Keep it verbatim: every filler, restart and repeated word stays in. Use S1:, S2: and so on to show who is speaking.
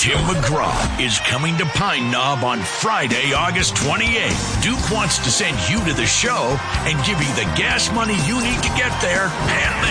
S1: Tim McGraw is coming to Pine Knob on Friday, August twenty-eighth. Duke wants to send you to the show and give you the gas money you need to get there and